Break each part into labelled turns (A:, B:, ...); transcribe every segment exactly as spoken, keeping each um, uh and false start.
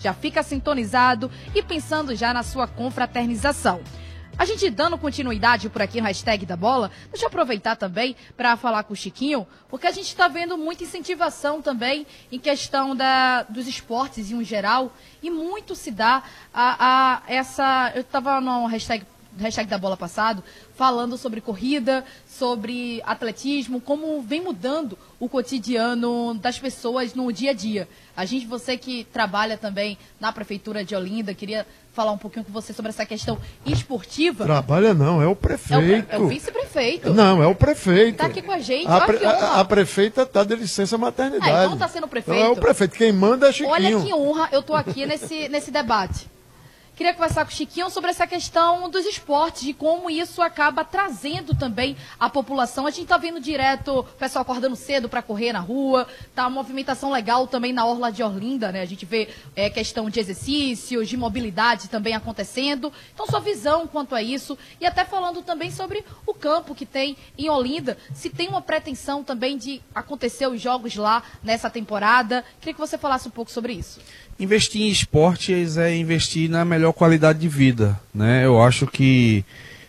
A: já fica sintonizado e pensando já na sua confraternização. A gente dando continuidade por aqui no Hashtag da Bola, deixa eu aproveitar também para falar com o Chiquinho, porque a gente está vendo muita incentivação também em questão da, dos esportes em um geral, e muito se dá a, a essa... Eu estava no hashtag, hashtag da Bola passado, falando sobre corrida, sobre atletismo, como vem mudando o cotidiano das pessoas no dia a dia. A gente, você que trabalha também na Prefeitura de Olinda, queria falar um pouquinho com você sobre essa questão esportiva.
B: Trabalha não, é o prefeito. É o, pre...
A: é o vice-prefeito.
B: Não, é o prefeito.
A: Está aqui com a gente.
B: A,
A: Olha
B: pre...
A: que honra.
B: a, a prefeita está de licença maternidade.
A: Ah, então está sendo o prefeito.
B: Então é o prefeito, quem manda é Chiquinho.
A: Olha que honra, eu estou aqui nesse, nesse debate. Queria conversar com o Chiquinho sobre essa questão dos esportes, de como isso acaba trazendo também a população. A gente está vendo direto o pessoal acordando cedo para correr na rua, tá uma movimentação legal também na orla de Olinda, né? A gente vê é, questão de exercícios, de mobilidade também acontecendo. Então, sua visão quanto a isso, e até falando também sobre o campo que tem em Olinda, se tem uma pretensão também de acontecer os jogos lá nessa temporada. Queria que você falasse um pouco sobre isso.
C: Investir em esportes é investir na melhor qualidade de vida, né? Eu acho que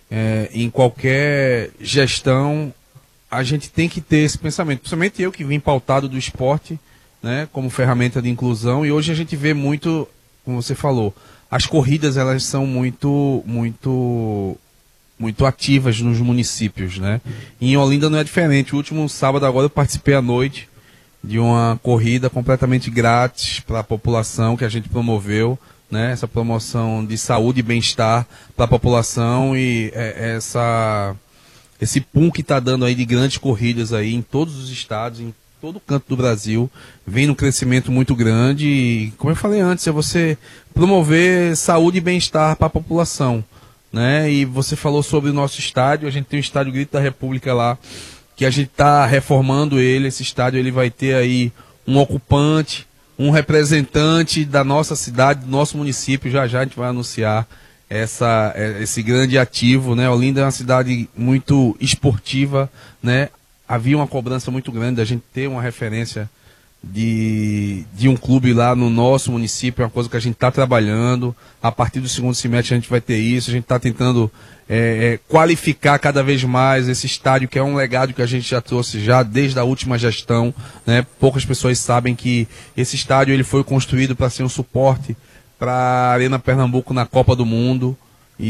C: é, em qualquer gestão a gente tem que ter esse pensamento, principalmente eu que vim pautado do esporte, né, como ferramenta de inclusão, e hoje a gente vê muito, como você falou, as corridas elas são muito, muito, muito ativas nos municípios, né? E em Olinda não é diferente. O último sábado agora eu participei à noite de uma corrida completamente grátis para a população que a gente promoveu, né? Essa promoção de saúde e bem-estar para a população, e é, essa, esse pum que está dando aí de grandes corridas aí em todos os estados, em todo canto do Brasil, vem num crescimento muito grande, e como eu falei antes, é você promover saúde e bem-estar para a população, né? E você falou sobre o nosso estádio, a gente tem o Estádio Grito da República lá, que a gente está reformando ele. Esse estádio ele vai ter aí um ocupante, um representante da nossa cidade, do nosso município. Já já a gente vai anunciar essa, esse grande ativo, né? Olinda é uma cidade muito esportiva, né? Havia uma cobrança muito grande da gente ter uma referência de, de um clube lá no nosso município, é uma coisa que a gente está trabalhando. A partir do segundo semestre a gente vai ter isso, a gente está tentando é, é, qualificar cada vez mais esse estádio, que é um legado que a gente já trouxe já desde a última gestão, né? Poucas pessoas sabem que esse estádio ele foi construído para ser um suporte para a Arena Pernambuco na Copa do Mundo,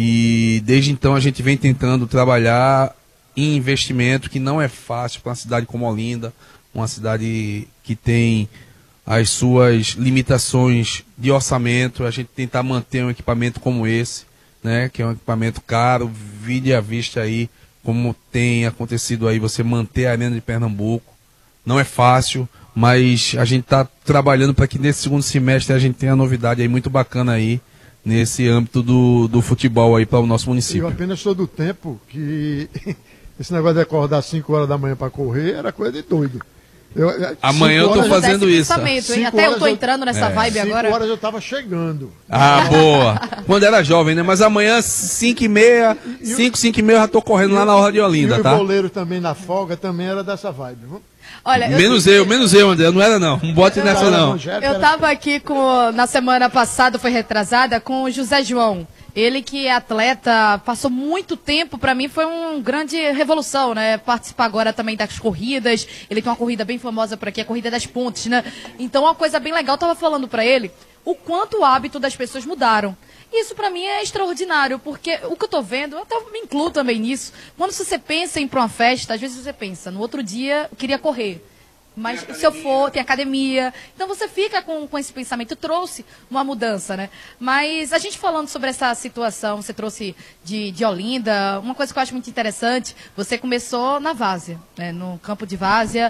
C: e desde então a gente vem tentando trabalhar em investimento, que não é fácil para uma cidade como Olinda, uma cidade que tem as suas limitações de orçamento. A gente tentar manter um equipamento como esse, né, que é um equipamento caro, vide à vista aí, como tem acontecido aí, você manter a Arena de Pernambuco, não é fácil, mas a gente está trabalhando para que nesse segundo semestre a gente tenha novidade aí muito bacana aí, nesse âmbito do, do futebol aí para o nosso município.
B: Eu apenas sou do tempo que esse negócio de acordar às cinco horas da manhã para correr era coisa de doido. Eu,
C: Amanhã eu tô fazendo isso.
A: Até eu tô entrando nessa é. vibe agora.
B: cinco horas eu tava chegando.
C: Ah, boa. Quando era jovem, né? Mas amanhã, cinco e meia, cinco, cinco e meia eu já tô correndo lá na Orla de Olinda,
B: e
C: tá?
B: E o goleiro também na folga também era dessa vibe.
A: Olha,
C: menos eu, eu, menos eu, André. Não era não. Não bote nessa não.
A: Eu tava aqui com, na semana passada, foi retrasada, com o José João. Ele que é atleta, passou muito tempo, para mim foi uma grande revolução, né? Participar agora também das corridas. Ele tem uma corrida bem famosa por aqui, a Corrida das Pontes, né? Então uma coisa bem legal, eu tava falando para ele o quanto o hábito das pessoas mudaram. Isso para mim é extraordinário, porque o que eu tô vendo, eu até me incluo também nisso, quando você pensa em ir pra uma festa, às vezes você pensa, no outro dia eu queria correr. Mas se eu for, tem academia. Então você fica com, com esse pensamento. Eu trouxe uma mudança, né? Mas a gente falando sobre essa situação, você trouxe de, de Olinda, uma coisa que eu acho muito interessante, você começou na Várzea, né? No campo de Várzea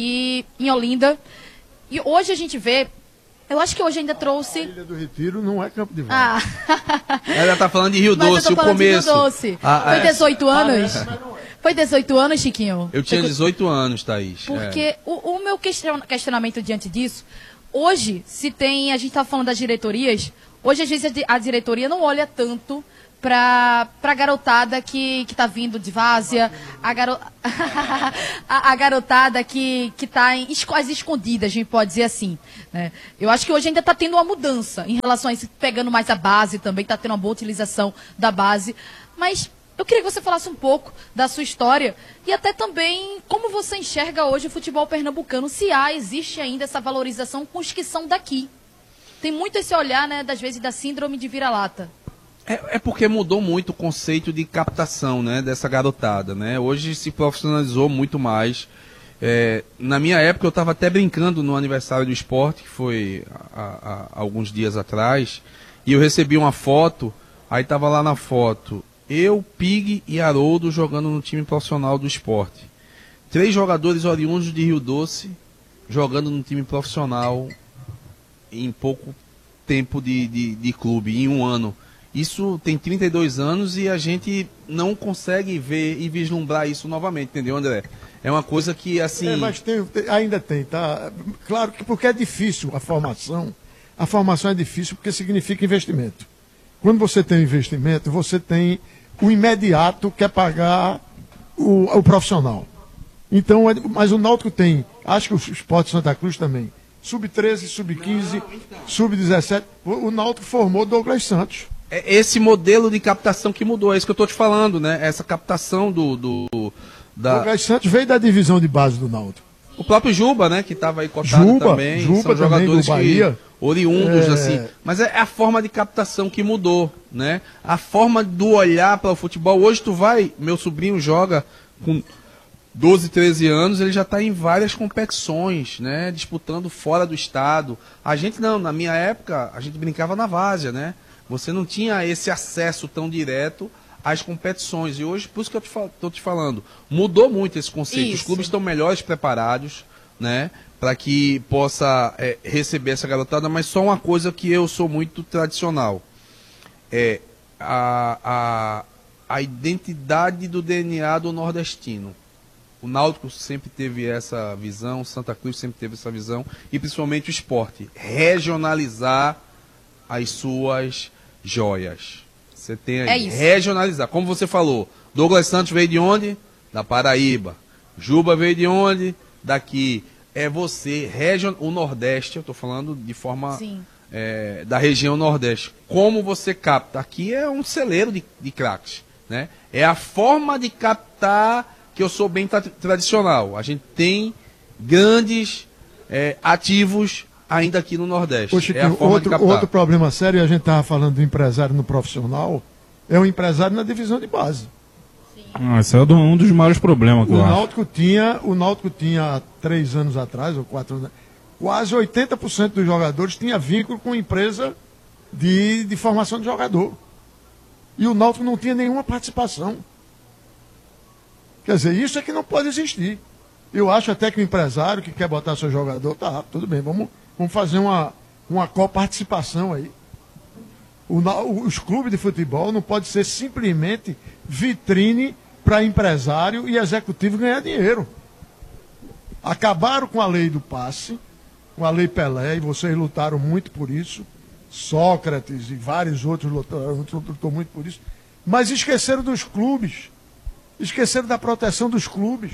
A: e em Olinda. E hoje a gente vê, eu acho que hoje ainda trouxe... A
B: Ilha do Retiro não é campo de Várzea.
A: Ah.
C: Ela tá falando de Rio Doce,
A: Mas eu tô
C: o começo.
A: De Rio Doce.
C: Ah,
A: Foi
C: é.
A: dezoito anos? Foi dezoito anos, Chiquinho?
C: Eu tinha dezoito anos, Thaís.
A: Porque
C: é.
A: o, o meu questionamento diante disso, hoje, se tem, a gente está falando das diretorias, hoje às vezes a diretoria não olha tanto para a garotada que está vindo de várzea, a, garo... a, a garotada que está às escondidas, a gente pode dizer assim. Né? Eu acho que hoje ainda está tendo uma mudança em relação a isso, pegando mais a base também, está tendo uma boa utilização da base. Mas eu queria que você falasse um pouco da sua história e até também como você enxerga hoje o futebol pernambucano, se há, existe ainda essa valorização com os que são daqui. Tem muito esse olhar, né, das vezes, da síndrome de vira-lata.
C: É, é porque mudou muito o conceito de captação, né, dessa garotada, né? Hoje se profissionalizou muito mais. É, na minha época eu estava até brincando no aniversário do esporte, que foi há, há alguns dias atrás, e eu recebi uma foto, aí estava lá na foto, eu, Pig e Haroldo jogando no time profissional do esporte. Três jogadores oriundos de Rio Doce jogando no time profissional em pouco tempo de, de, de clube, em um ano. Isso tem trinta e dois anos e a gente não consegue ver e vislumbrar isso novamente, entendeu, André? É uma coisa que, assim...
B: É, mas tem, ainda tem, tá? Claro que porque é difícil a formação. A formação é difícil porque significa investimento. Quando você tem investimento, você tem o imediato que é pagar o, o profissional. Então, mas o Náutico tem, acho que o Sport Santa Cruz também, sub treze, sub quinze, sub dezessete, o, o Náutico formou Douglas Santos.
C: É esse modelo de captação que mudou, é isso que eu estou te falando, né? Essa captação do... do da...
B: Douglas Santos veio da divisão de base do Náutico.
C: O próprio Juba, né, que estava aí cotado
B: Juba,
C: também,
B: Juba
C: são
B: também
C: jogadores
B: do Bahia.
C: Que, oriundos,
B: É...
C: assim. Mas é a forma de captação que mudou, né? A forma do olhar para o futebol. Hoje tu vai, meu sobrinho joga com doze, treze anos, ele já está em várias competições, né? Disputando fora do estado. A gente não, na minha época, a gente brincava na várzea, né? Você não tinha esse acesso tão direto às competições. E hoje, por isso que eu estou te falando, mudou muito esse conceito. Isso. Os clubes estão melhores preparados, né, para que possa é, receber essa garotada, mas só uma coisa que eu sou muito tradicional. É a, a, a identidade do D N A do nordestino. O Náutico sempre teve essa visão, o Santa Cruz sempre teve essa visão, e principalmente o esporte. Regionalizar as suas joias. Você tem aí, é regionalizar. Como você falou, Douglas Santos veio de onde? Da Paraíba. Juba veio de onde? Daqui. É você, region... o Nordeste, eu estou falando de forma é, da região Nordeste. Como você capta? Aqui é um celeiro de, de craques, né? É a forma de captar que eu sou bem tra tradicional. A gente tem grandes é, ativos ainda aqui no Nordeste.
B: Poxa,
C: é a forma
B: outro,
C: de captar.
B: Outro problema sério, e a gente estava falando do empresário no profissional, é o empresário na divisão de base.
D: Ah, esse é um dos maiores problemas que
B: o
D: eu
B: Náutico acho. Tinha, o Náutico tinha, há três anos atrás, ou quatro anos, quase oitenta por cento dos jogadores tinha vínculo com empresa de, de formação de jogador. E o Náutico não tinha nenhuma participação. Quer dizer, isso é que não pode existir. Eu acho até que o empresário que quer botar seu jogador, tá, tudo bem, vamos, vamos fazer uma, uma coparticipação aí. O, os clubes de futebol não pode ser simplesmente vitrine para empresário e executivo ganhar dinheiro. Acabaram com a lei do passe, com a lei Pelé, e vocês lutaram muito por isso. Sócrates e vários outros lutaram, lutou muito por isso. Mas esqueceram dos clubes. Esqueceram da proteção dos clubes.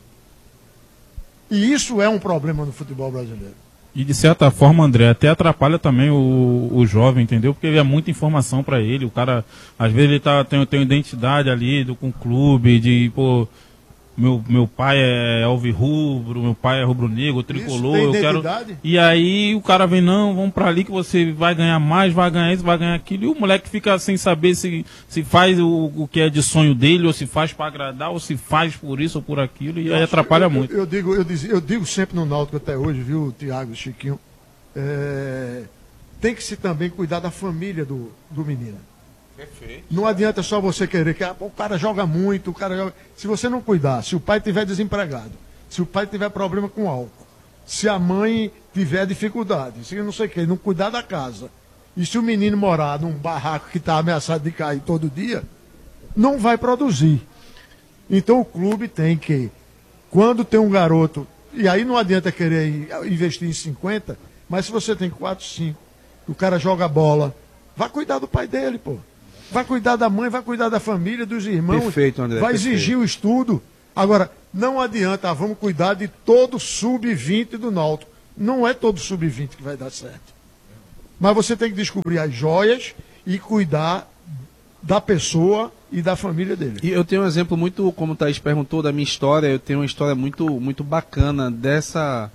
B: E isso é um problema no futebol brasileiro.
D: E de certa forma, André, até atrapalha também o, o jovem, entendeu? Porque é muita informação para ele. O cara, às vezes, ele tá, tem, tem identidade ali do, com o clube, de, pô, meu, meu pai é alvirrubro, meu pai é rubro-negro, tricolor, eu quero. E aí o cara vem, não, vamos para ali que você vai ganhar mais, vai ganhar isso, vai ganhar aquilo. E o moleque fica sem saber se, se faz o, o que é de sonho dele, ou se faz para agradar, ou se faz por isso ou por aquilo, e aí atrapalha
B: eu,
D: muito.
B: Eu, eu, digo, eu, digo, eu digo sempre no Náutico até hoje, viu, Tiago, Chiquinho, é, tem que se também cuidar da família do, do menino.
C: Perfeito.
B: Não adianta só você querer que ah, o cara joga muito, o cara joga... Se você não cuidar, se o pai tiver desempregado, se o pai tiver problema com álcool, se a mãe tiver dificuldade, se não sei o que, não cuidar da casa, e se o menino morar num barraco que está ameaçado de cair todo dia, não vai produzir. Então o clube tem que, quando tem um garoto, e aí não adianta querer investir em cinquenta, mas se você tem quatro, cinco, o cara joga bola, vá cuidar do pai dele, pô. vai cuidar da mãe, vai cuidar da família, dos irmãos.
C: Perfeito, André.
B: Vai
C: perfeito.
B: exigir o estudo. Agora, não adianta, ah, vamos cuidar de todo sub vinte do Náutico. Não é todo sub vinte que vai dar certo. Mas você tem que descobrir as joias e cuidar da pessoa e da família dele.
C: E eu tenho um exemplo muito, como o Thaís perguntou, da minha história. Eu tenho uma história muito, muito bacana dessa,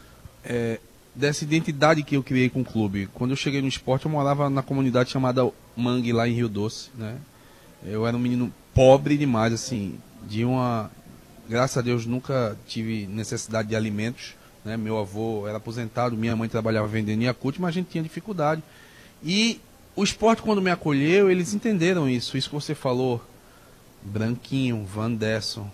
C: é, dessa identidade que eu criei com o clube. Quando eu cheguei no esporte, eu morava na comunidade chamada Mangue, lá em Rio Doce, né? Eu era um menino pobre demais, assim, de uma... Graças a Deus, nunca tive necessidade de alimentos, né? Meu avô era aposentado, minha mãe trabalhava vendendo Yakult, mas a gente tinha dificuldade. E o esporte, quando me acolheu, eles entenderam isso. Isso que você falou, Branquinho, Vanderson,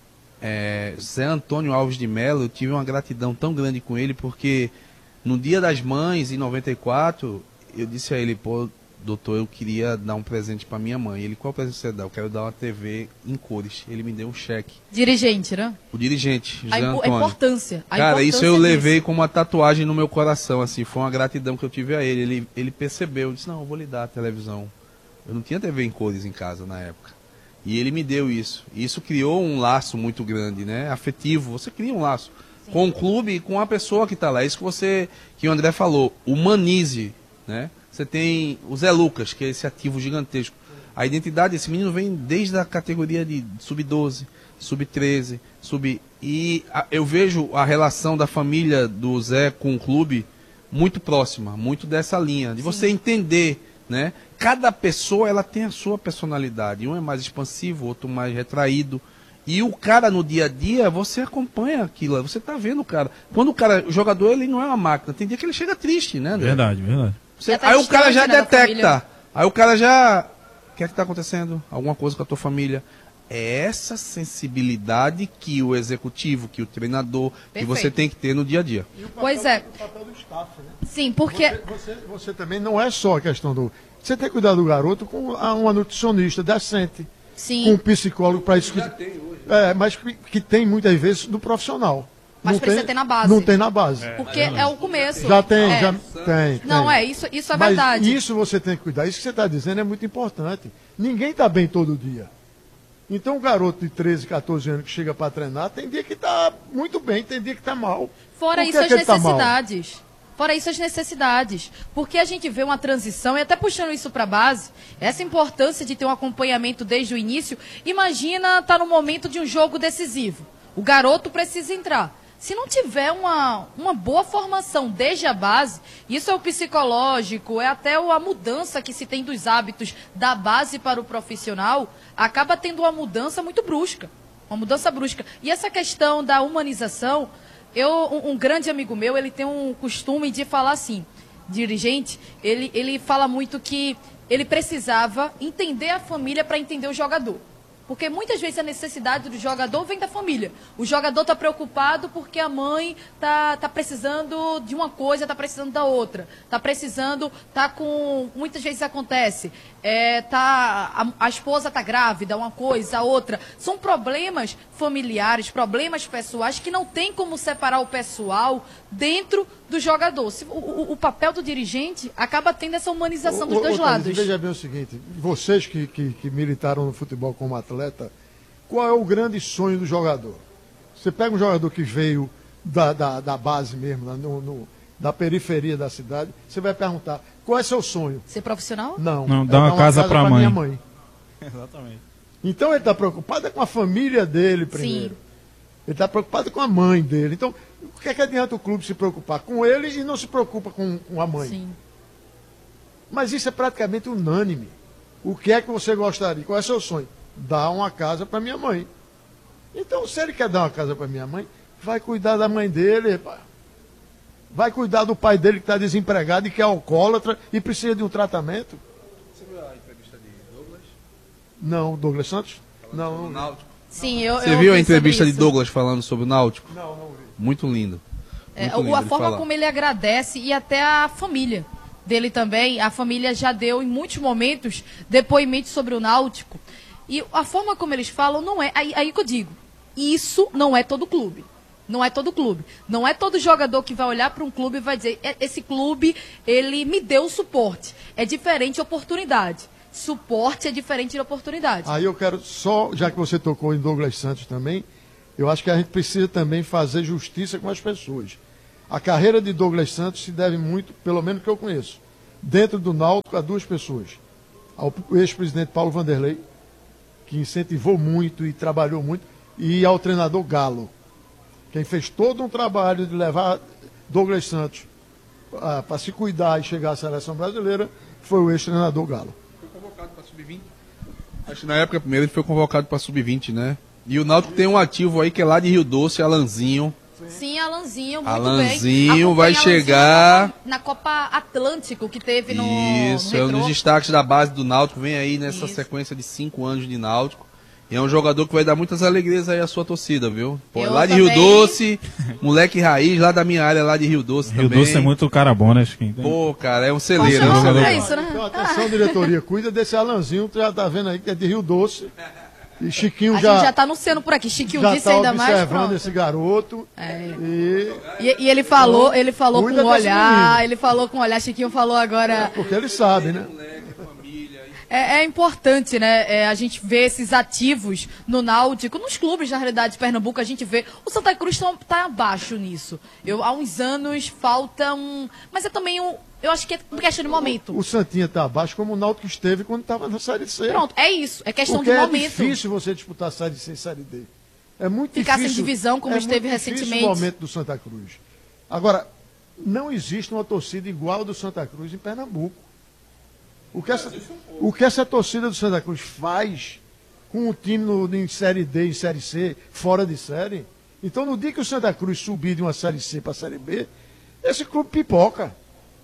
C: é, Zé Antônio Alves de Mello, eu tive uma gratidão tão grande com ele, porque no Dia das Mães, em noventa e quatro, eu disse a ele, pô, doutor, eu queria dar um presente para minha mãe. Ele, qual presente você dá? Eu quero dar uma T V em cores. Ele me deu um cheque.
A: Dirigente, né?
C: O dirigente, José
A: A, impo- a
C: Antônio.
A: importância. A
C: Cara,
A: importância
C: isso eu
A: disso.
C: levei como uma tatuagem no meu coração, assim, foi uma gratidão que eu tive a ele. Ele, ele percebeu, eu disse, não, eu vou lhe dar a televisão. Eu não tinha T V em cores em casa na época. E ele me deu isso. E isso criou um laço muito grande, né? Afetivo. Você cria um laço Sim. com o clube e com a pessoa que está lá. Isso que você, que o André falou, humanize, né? Você tem o Zé Lucas, que é esse ativo gigantesco. A identidade desse menino vem desde a categoria de sub doze, sub treze, sub... E a, eu vejo a relação da família do Zé com o clube muito próxima, muito dessa linha. De Sim. você entender, né? Cada pessoa, ela tem a sua personalidade. Um é mais expansivo, outro mais retraído. E o cara, no dia a dia, você acompanha aquilo. Você tá vendo o cara. Quando o cara, o jogador, ele não é uma máquina. Tem dia que ele chega triste, né, André?
D: Verdade, verdade.
C: Você, aí o cara já detecta. Aí o cara já... O que é que está acontecendo? Alguma coisa com a tua família. É essa sensibilidade que o executivo, que o treinador, Perfeito. que você tem que ter no dia a dia.
B: E o papel,
A: pois é.
B: O papel do staff, né?
A: Sim, porque...
B: Você, você, você também não é só a questão do... Você tem que cuidar do garoto com uma nutricionista decente.
A: Sim.
B: Com um psicólogo para isso. Que, é, mas que, que tem muitas vezes do profissional.
A: Mas
B: não
A: precisa
B: tem,
A: ter na base.
B: Não tem na base.
A: É, Porque é, é o começo.
B: Já tem,
A: é.
B: já tem.
A: Não,
B: tem.
A: é, isso, isso é
B: Mas
A: verdade.
B: Isso você tem que cuidar. Isso que você está dizendo é muito importante. Ninguém está bem todo dia. Então, um garoto de treze, quatorze anos que chega para treinar, tem dia que está muito bem, tem dia que está mal.
A: Fora
B: Por
A: isso,
B: que
A: as
B: que ele tá
A: necessidades. Fora isso, as necessidades. Porque a gente vê uma transição, e até puxando isso para a base, essa importância de ter um acompanhamento desde o início. Imagina estar tá no momento de um jogo decisivo. O garoto precisa entrar. Se não tiver uma, uma boa formação desde a base, isso é o psicológico, é até a mudança que se tem dos hábitos da base para o profissional, acaba tendo uma mudança muito brusca. Uma mudança brusca. E essa questão da humanização, eu, um, um grande amigo meu, ele tem um costume de falar assim, dirigente, ele, ele fala muito que ele precisava entender a família para entender o jogador. Porque muitas vezes a necessidade do jogador vem da família. O jogador está preocupado porque a mãe está tá precisando de uma coisa, está precisando da outra. Está precisando, está com... Muitas vezes acontece, é, tá, a, a esposa está grávida, uma coisa, a outra. São problemas familiares, problemas pessoais que não tem como separar o pessoal dentro do jogador. Se, o, o, o papel do dirigente acaba tendo essa humanização dos
B: ô,
A: dois
B: ô,
A: lados.
B: Thaís, veja bem o seguinte, vocês que, que, que militaram no futebol como atleta, qual é o grande sonho do jogador? Você pega um jogador que veio da, da, da base mesmo, no, no, da periferia da cidade, você vai perguntar, qual é seu sonho?
A: Ser profissional?
B: Não,
D: Não,
B: é
D: dar uma,
B: dar
D: casa, para a mãe.
B: minha mãe.
D: Exatamente.
B: Então ele está preocupado é com a família dele primeiro.
A: Sim.
B: Ele está preocupado com a mãe dele. Então, o que é que adianta o clube se preocupar com ele e não se preocupa com, com a mãe?
A: Sim.
B: Mas isso é praticamente unânime. O que é que você gostaria? Qual é o seu sonho? Dar uma casa para minha mãe. Então, se ele quer dar uma casa para minha mãe, vai cuidar da mãe dele, pá. Vai cuidar do pai dele que está desempregado e que é alcoólatra e precisa de um tratamento.
C: Você viu a entrevista de Douglas?
B: Não, Douglas Santos? Não, não.
C: Náutico.
A: Sim, eu,
C: Você
A: eu
C: viu a
A: ouvi sobre
C: entrevista de
A: isso.
C: Douglas falando sobre o Náutico?
B: Não, não vi.
C: Muito lindo.
A: É,
C: Muito
A: o-
C: lindo
A: a
C: ele
A: forma
C: falar.
A: como ele agradece e até a família dele também. A família já deu em muitos momentos depoimentos sobre o Náutico. E a forma como eles falam não é... Aí, aí que eu digo, isso não é todo clube. Não é todo clube. Não é todo jogador que vai olhar para um clube e vai dizer, "É- esse clube, ele me deu suporte." É diferente a oportunidade. suporte é diferente de oportunidade.
B: Aí eu quero só, já que você tocou em Douglas Santos também, eu acho que a gente precisa também fazer justiça com as pessoas. A carreira de Douglas Santos se deve muito, pelo menos que eu conheço, dentro do Náutico, a duas pessoas. Ao ex-presidente Paulo Vanderlei, que incentivou muito e trabalhou muito, e ao treinador Galo. Quem fez todo um trabalho de levar Douglas Santos ah, para se cuidar e chegar à seleção brasileira foi o ex-treinador Galo.
C: Foi convocado para sub vinte? Acho que na época primeiro ele foi convocado para sub vinte, né? E o Náutico tem um ativo aí que é lá de Rio Doce, Alanzinho.
A: Sim, Alanzinho, muito
C: Alanzinho
A: bem.
C: vai
A: Alanzinho
C: chegar
A: na, na Copa Atlântico que teve no
C: Isso,
A: no
C: é um dos
A: Retrô.
C: destaques da base do Náutico, vem aí nessa
A: Isso.
C: sequência de cinco anos de Náutico. E é um jogador que vai dar muitas alegrias aí à sua torcida, viu? Pô,
A: Eu
C: lá de
A: também.
C: Rio Doce, moleque raiz, lá da minha área, lá de Rio Doce
D: Rio
C: também.
D: Doce é muito cara bom, né, Chiquinho?
C: Pô, cara, é um celeiro, é um
A: Poxa,
C: celeiro.
A: é isso, né?
B: Então, atenção, diretoria, cuida desse Alanzinho, tu já tá vendo aí que é de Rio Doce. E Chiquinho
A: A
B: já,
A: gente já tá anunciando por aqui. Chiquinho
B: já
A: disse
B: tá
A: ainda mais.
B: observando
A: Pronto.
B: esse garoto.
A: É.
B: E,
A: E, e ele falou, ele falou com
B: Cuida
A: um
B: desse
A: olhar,
B: menino.
A: ele falou com um olhar, Chiquinho falou agora.
B: porque ele sabe, né?
A: É, é importante, né, é, a gente ver esses ativos no Náutico, nos clubes, na realidade, de Pernambuco, a gente vê. O Santa Cruz tá, tá abaixo nisso. Eu, há uns anos falta um. Mas é também um. Eu acho que é questão de momento.
B: O Santinha tá abaixo como o Náutico esteve quando estava na Série C.
A: Pronto, é isso. É questão
B: Porque
A: de
B: é
A: momento.
B: difícil você disputar Série C e Série D. É muito
A: Ficar sem
B: difícil.
A: divisão, como
B: é
A: esteve
B: muito difícil
A: recentemente.
B: o momento do Santa Cruz. Agora, não existe uma torcida igual do Santa Cruz em Pernambuco. O que essa, o que essa torcida do Santa Cruz faz com o time no, em Série D, em Série C, fora de série. Então, no dia que o Santa Cruz subir de uma Série C para a Série B, esse clube pipoca.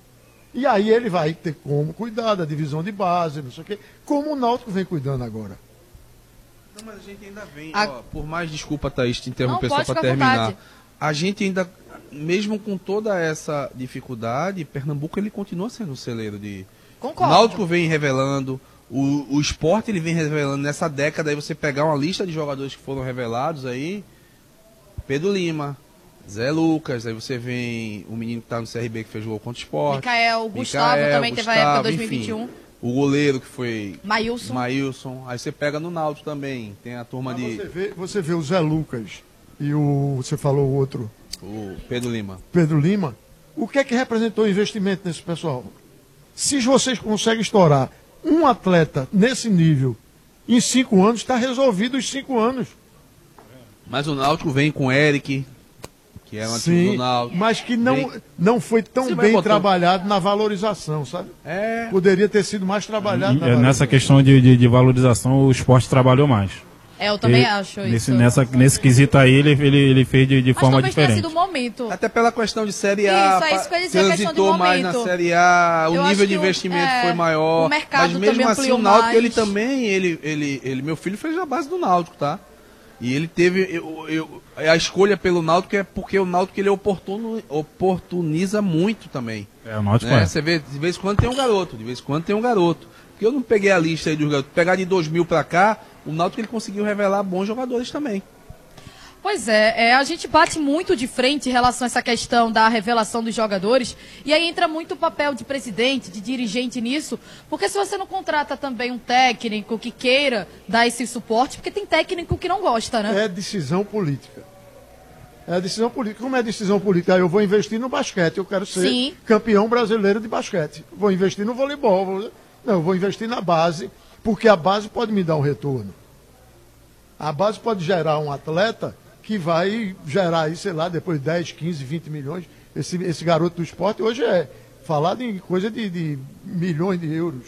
B: E aí ele vai ter como cuidar da divisão de base, não sei o quê, como o Náutico vem cuidando agora.
C: Não, mas a gente ainda vem,
A: A-
C: ó, por mais desculpa, Thaís, te interromper
A: Não,
C: só
A: pode
C: para
A: ficar à
C: terminar.
A: vontade.
C: A gente ainda, mesmo com toda essa dificuldade, Pernambuco ele continua sendo um celeiro de... O
A: Concordo.
C: Náutico vem revelando, o, o esporte ele vem revelando nessa década, aí você pegar uma lista de jogadores que foram revelados aí, Pedro Lima, Zé Lucas, aí você vem o menino que tá no C R B que fez gol contra o esporte.
A: Micael, Gustavo
C: Micael,
A: também teve a
C: Gustavo,
A: época dois mil e vinte e um.
C: enfim, o goleiro que foi
A: Maílson.
C: Maílson. Aí você pega no Náutico também, tem a turma
B: Mas
C: de
B: Você vê, você vê o Zé Lucas e o, você falou o outro,
C: o Pedro Lima.
B: Pedro Lima. O que é que representou o investimento nesse pessoal? Se vocês conseguem estourar um atleta nesse nível em cinco anos, está resolvido os cinco anos.
C: Mas o Náutico vem com o Eric, que é um ativo
B: Sim,
C: do Náutico.
B: mas que não,
C: Vem-
B: não foi tão
C: Você vai
B: bem
C: botando-
B: trabalhado na valorização, sabe?
C: É,
B: Poderia ter sido mais trabalhado na
D: É, nessa
B: valorização.
D: questão de, de, de valorização, o esporte trabalhou mais.
A: É, eu também
D: Ele-
A: acho
D: nesse,
A: isso.
D: Nessa, nesse quesito aí, ele, ele, ele fez de, de
A: Mas
D: forma
A: talvez tenha
D: diferente.
A: sido o momento.
C: até pela questão de Série A,
A: Isso, é isso que eu ia dizer, a questão de
C: transitou mais na
A: momento.
C: Série A, o
A: Eu
C: nível
A: acho
C: de
A: que o-
C: investimento
A: é,
C: foi maior.
A: o mercado
C: mas mesmo
A: também
C: assim,
A: ampliou
C: o Náutico,
A: mais.
C: ele também, ele, ele, ele, meu filho fez a base do Náutico, tá? E ele teve, eu, eu, a escolha pelo Náutico é porque o Náutico ele oportuno, oportuniza muito também.
D: É, o Náutico
C: Né?
D: é.
C: Você vê, de vez em quando tem um garoto, de vez em quando tem um garoto. Porque eu não peguei a lista aí dos garotos. Pegar de dois mil pra cá, o Náutico ele conseguiu revelar bons jogadores também.
A: Pois é, é, a gente bate muito de frente em relação a essa questão da revelação dos jogadores, e aí entra muito o papel de presidente, de dirigente nisso, porque se você não contrata também um técnico que queira dar esse suporte, porque tem técnico que não gosta, né?
B: É decisão política. É decisão política. Como é decisão política? Ah, eu vou investir no basquete, eu quero ser
A: Sim.
B: campeão brasileiro de basquete. Vou investir no voleibol. Vou... Não, eu vou investir na base, porque a base pode me dar um retorno. A base pode gerar um atleta que vai gerar aí, sei lá, depois dez, quinze, vinte milhões. Esse, esse garoto do esporte hoje é falado em coisa de, de milhões de euros.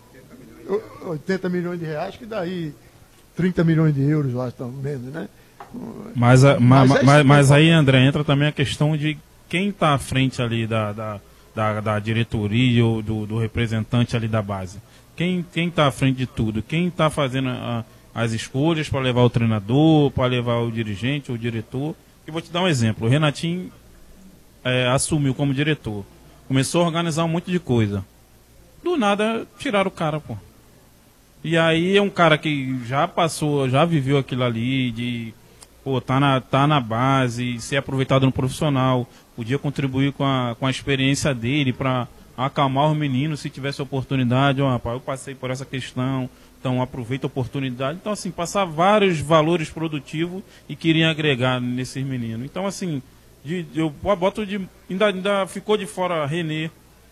B: oitenta milhões de reais, que daí trinta milhões de euros, eu acho, menos, né?
D: Mas, a- ma-
B: Mas
D: ma-
B: é isso
D: mas,
B: que
D: mas
B: eu
D: aí, André, entra também a questão de quem está à frente ali da, da, da, da diretoria ou do, do representante ali da base. Quem está à frente de tudo? Quem está fazendo a- as escolhas para levar o treinador, para levar o dirigente, o diretor? E vou te dar um exemplo. O Renatinho é, assumiu como diretor. Começou a organizar um monte de coisa. Do nada, tiraram o cara, pô. E aí é um cara que já passou, já viveu aquilo ali, de pô, tá na, tá na base, ser aproveitado no profissional, podia contribuir com a, com a experiência dele para acalmar os meninos se tivesse oportunidade. Ó, rapaz, eu passei por essa questão, então aproveita a oportunidade. Então, assim, passar vários valores produtivos e queriam agregar nesses meninos. Então, assim, de, eu boto de. Ainda, ainda ficou de fora René.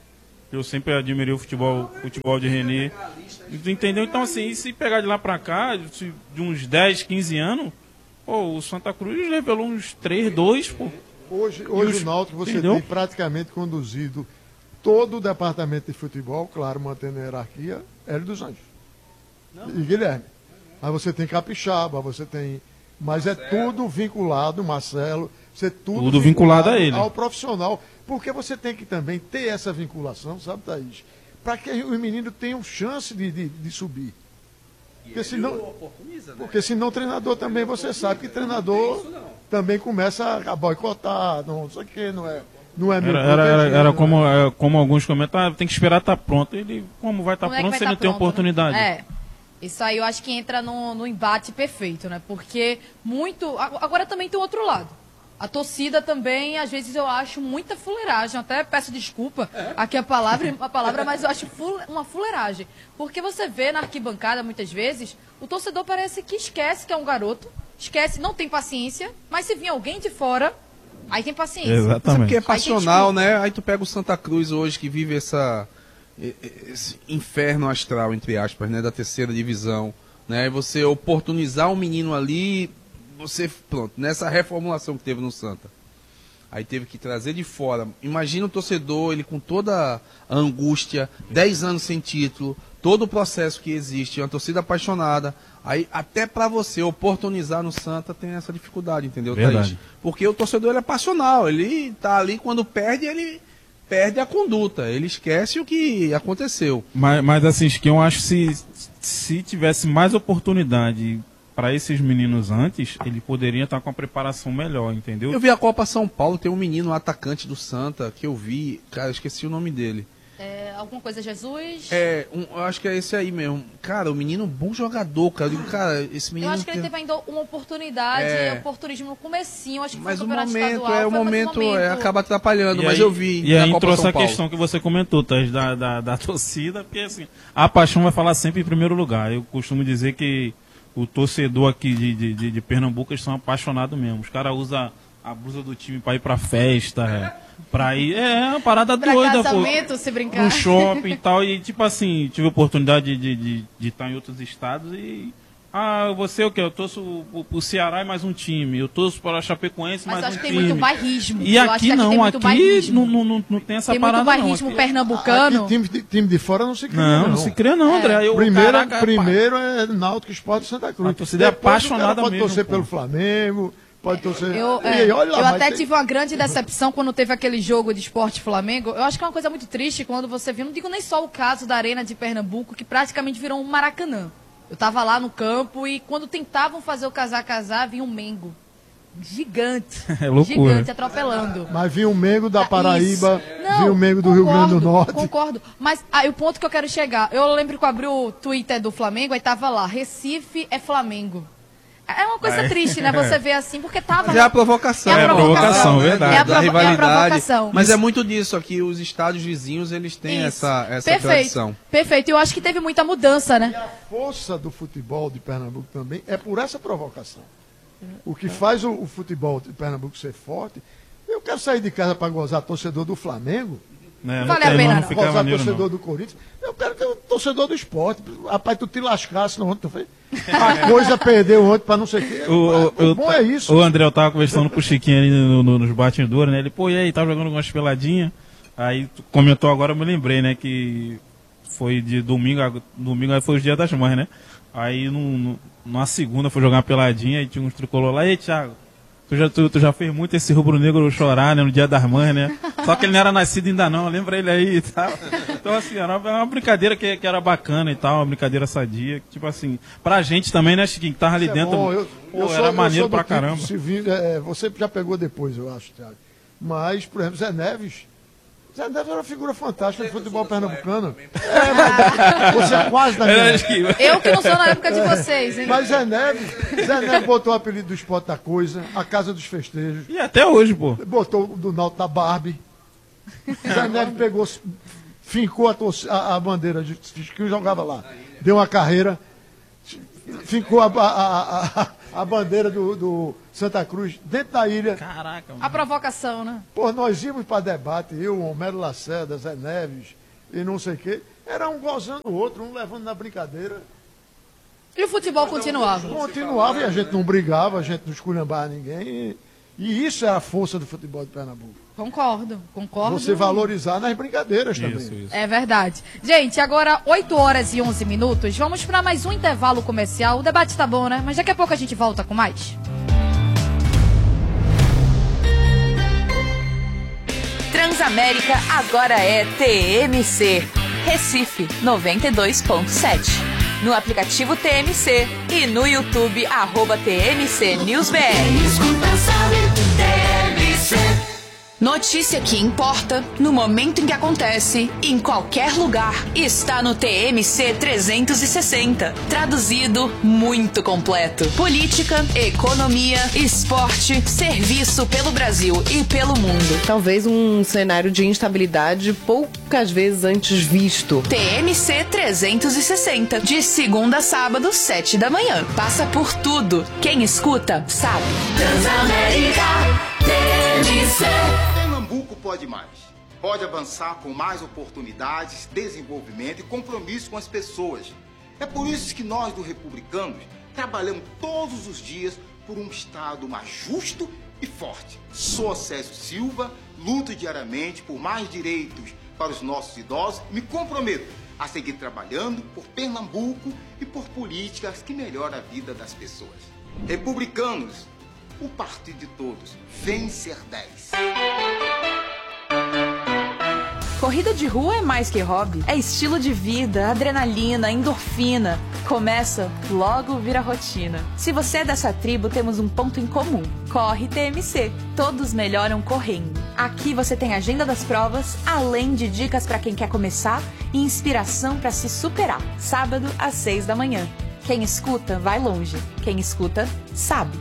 D: Eu sempre admirei o futebol, futebol de René. Entendeu? Então, assim, e se pegar de lá pra cá, de uns dez, quinze anos, pô, o Santa Cruz revelou uns três, dois, pô.
B: Hoje, hoje
D: os,
B: o Náutico você
D: entendeu?
B: tem praticamente conduzido todo o departamento de futebol, claro, mantendo a hierarquia, Hélio dos Anjos. Não. E Guilherme. Mas você tem Capixaba, você tem... Mas Marcelo. É tudo vinculado, Marcelo, você tudo,
D: tudo vinculado, vinculado a ele.
B: Ao profissional. Porque você tem que também ter essa vinculação, sabe, Thaís? Para que os meninos tenham chance de, de, de subir. Porque senão, oportuniza, né? Porque senão o treinador também, você sabe que treinador também começa a boicotar, não sei o que, não é, não é meu
D: Era, era, era, era como, é, como alguns comentam, tem que esperar estar tá pronto. Ele, como vai estar tá pronto se ele não tem oportunidade?
A: Né? É. Isso aí eu acho que entra no, no embate perfeito, né? Porque muito... Agora também tem o outro lado. A torcida também, às vezes, eu acho muita fuleiragem. Até peço desculpa aqui a palavra, a palavra mas eu acho uma fuleiragem. Porque você vê na arquibancada, muitas vezes, o torcedor parece que esquece que é um garoto, esquece, não tem paciência, mas se vir alguém de fora, aí tem paciência.
C: Exatamente. Porque é passional, né? Aí tu pega o Santa Cruz hoje, que vive essa, esse inferno astral, entre aspas, né? Da terceira divisão, né? E você oportunizar um menino ali... Você, pronto, nessa reformulação que teve no Santa, aí teve que trazer de fora. Imagina o torcedor, ele com toda a angústia, dez anos sem título, todo o processo que existe, uma torcida apaixonada. Aí até para você oportunizar no Santa tem essa dificuldade, entendeu, Thaís? Porque o torcedor ele é passional, ele tá ali, quando perde, ele perde a conduta, ele esquece o que aconteceu.
D: Mas, mas assim, que eu acho que se, se tivesse mais oportunidade para esses meninos antes, ele poderia estar com a preparação melhor, entendeu?
C: Eu vi a Copa São Paulo, tem um menino, um atacante do Santa, que eu vi, cara, eu esqueci o nome dele.
A: É, alguma coisa Jesus?
C: É, um, eu acho que é esse aí mesmo. Cara, o menino, um bom jogador, cara. Eu digo, cara, esse menino...
A: Eu acho que ele teve ainda uma oportunidade, é... oportunismo no comecinho, acho que
C: mas
A: foi
C: o
A: campeonato
C: momento,
A: estadual.
C: é o momento, momento... É, acaba atrapalhando, e mas
D: aí,
C: eu vi.
D: E aí trouxe a questão que você comentou, Thaís, da, da, da torcida, porque assim, a paixão vai falar sempre em primeiro lugar. Eu costumo dizer que o torcedor aqui de, de, de, de Pernambuco, eles são apaixonados mesmo. Os caras usam a blusa do time para ir pra festa, é, pra ir... É uma parada
A: pra
D: doida,
A: casamento,
D: pô.
A: Se brincar.
D: No shopping e tal. E tipo assim, tive a oportunidade de, de, de estar em outros estados e... Ah, você o quê? Eu torço pro, pro Ceará e mais um time. Eu torço para a Chapecoense e mais um time. Mas
A: acho que tem muito bairrismo.
D: E aqui, aqui não, aqui, aqui não, não, não tem essa
A: tem
D: parada não.
A: Tem muito bairrismo
D: aqui,
A: pernambucano.
B: Aqui, time, de, time de fora não se cria,
D: não.
B: Não,
D: não se cria não, André.
B: É.
D: Eu,
B: primeiro,
D: caraca,
B: primeiro é Náutico Esporte Santa Cruz.
D: A torcida é apaixonada
B: pode
D: mesmo.
B: Pode torcer
D: pô.
B: pelo Flamengo, pode torcer...
A: Eu,
B: e,
A: é,
B: olha lá,
A: eu até
B: tem...
A: tive uma grande decepção quando teve aquele jogo de Esporte Flamengo. Eu acho que é uma coisa muito triste quando você viu, não digo nem só o caso da Arena de Pernambuco, que praticamente virou um Maracanã. Eu tava lá no campo e quando tentavam fazer o casar-casar, vinha um Mengo. Gigante.
D: É loucura.
A: Gigante, atropelando.
B: Mas vinha o Mengo da Paraíba,
A: Não,
B: vinha o Mengo do
A: concordo,
B: Rio Grande do Norte.
A: Concordo. Mas aí o ponto que eu quero chegar, eu lembro que eu abri o Twitter do Flamengo, aí tava lá, Recife é Flamengo. É uma coisa
D: Aí,
A: triste, né? Você vê assim, porque tava...
C: É a provocação.
A: É a provocação,
C: né?
D: verdade.
A: É a,
C: da
A: provo
C: rivalidade.
A: é a provocação.
C: Mas é muito disso aqui, os estádios vizinhos, eles têm
A: Isso.
C: essa, essa
A: Perfeito.
C: tradição.
A: Perfeito, eu acho que teve muita mudança, né?
B: E a força do futebol de Pernambuco também é por essa provocação. O que faz o, o futebol de Pernambuco ser forte, eu quero sair de casa para gozar torcedor do Flamengo,
D: É, não
A: vale a
D: tem,
A: pena,
D: não,
A: não.
D: fica
B: gozar
D: maneiro,
B: torcedor
D: não.
B: do Corinthians, eu quero que o torcedor do esporte, rapaz, tu te lascasse no ontem, a coisa perdeu ontem para não sei o quê.
D: O, o,
B: O bom é isso.
D: O André, eu tava conversando com o Chiquinho ali no, no, nos batidores, né? Ele, pô, e aí, tava jogando umas peladinhas. Aí tu comentou agora, eu me lembrei, né? Que foi de domingo, a- domingo aí foi o dia das mães, né? Aí no, no, numa segunda foi jogar uma peladinha e tinha uns tricolor lá, ei, Thiago, tu já, tu, tu já fez muito esse rubro-negro chorar, né? No dia das mães, né? Só que ele não era nascido ainda não, lembra ele aí e tal. Então, assim, era uma, uma brincadeira que, que era bacana e tal, uma brincadeira sadia. Que, tipo assim, pra gente também, né, Chiquinho, que tava ali
B: Isso é
D: dentro,
B: bom, eu-
D: pô,
B: eu sou-
D: era
B: eu
D: maneiro
B: sou do
D: pra
B: tipo,
D: caramba.
B: se vir- é, você já pegou depois, eu acho, Thiago. Mas, por exemplo, Zé Neves. Zé Neves era uma figura fantástica do futebol pernambucano. É, mas você é quase da minha época.
A: Eu que não sou na época de vocês, hein?
B: Mas Zé Neves, Zé Neves botou o apelido do Esporte da Coisa, a Casa dos Festejos,
D: E até hoje, pô.
B: botou o do Náutico da Barbie. Zé Neves pegou fincou a, torce, a, a bandeira de, que jogava lá. Deu uma carreira, fincou a, a, a, a bandeira do, do Santa Cruz dentro da ilha.
D: Caraca, mano.
A: A provocação, né?
B: Pô, nós íamos para debate, eu, Homero Lacerda, Zé Neves e não sei o quê. Era um gozando o outro, um levando na brincadeira.
A: E o futebol continuava?
B: Continuava e a gente não brigava, a gente não esculhambava ninguém. E, e isso é a força do futebol de Pernambuco.
A: Concordo, concordo.
B: Você valorizar nas brincadeiras também.
D: Isso, isso.
A: É verdade. Gente, agora oito horas e onze minutos. Vamos para mais um intervalo comercial. O debate tá bom, né? Mas daqui a pouco a gente volta com mais.
E: Transamérica agora é T M C. Recife noventa e dois ponto sete. No aplicativo T M C e no YouTube, arroba T M C News B R. Notícia que importa, no momento em que acontece, em qualquer lugar, está no T M C trezentos e sessenta. Traduzido, muito completo. Política, economia, esporte, serviço pelo Brasil e pelo mundo.
F: Talvez um cenário de instabilidade poucas vezes antes visto.
E: T M C trezentos e sessenta, de segunda a sábado, sete da manhã. Passa por tudo. Quem escuta, sabe. Transamérica, T M C.
G: Pernambuco pode mais. Pode avançar com mais oportunidades, desenvolvimento e compromisso com as pessoas. É por isso que nós, do Republicanos, trabalhamos todos os dias por um Estado mais justo e forte. Sou Césio Silva, luto diariamente por mais direitos para os nossos idosos e me comprometo a seguir trabalhando por Pernambuco e por políticas que melhoram a vida das pessoas. Republicanos, o partido de todos, vem ser dez.
E: Corrida de rua é mais que hobby. É estilo de vida, adrenalina, endorfina. Começa, logo vira rotina. Se você é dessa tribo, temos um ponto em comum. Corre T M C. Todos melhoram correndo. Aqui você tem a agenda das provas, além de dicas para quem quer começar e inspiração para se superar. Sábado, às seis da manhã. Quem escuta, vai longe. Quem escuta, sabe.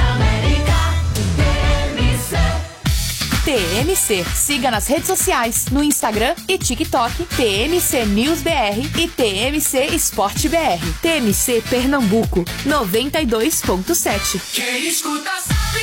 E: T M C. Siga nas redes sociais, no Instagram e TikTok, T M C News B R e T M C Esporte B R. T M C Pernambuco, noventa e dois ponto sete.
H: Quem escuta sabe.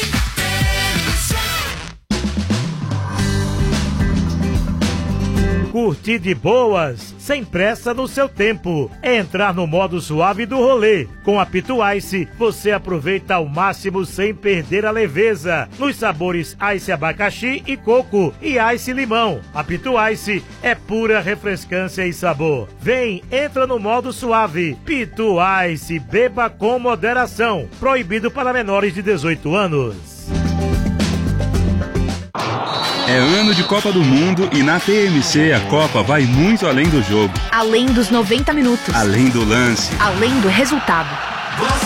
I: Curtir de boas, sem pressa no seu tempo. É entrar no modo suave do rolê. Com a Pitu Ice, você aproveita ao máximo sem perder a leveza. Nos sabores Ice abacaxi e coco e Ice limão. A Pitu Ice é pura refrescância e sabor. Vem, entra no modo suave. Pitu Ice, beba com moderação. Proibido para menores de dezoito anos.
J: É ano de Copa do Mundo e na T M C a Copa vai muito além do jogo.
E: Além dos noventa minutos.
J: Além do lance.
E: Além do resultado.
H: Você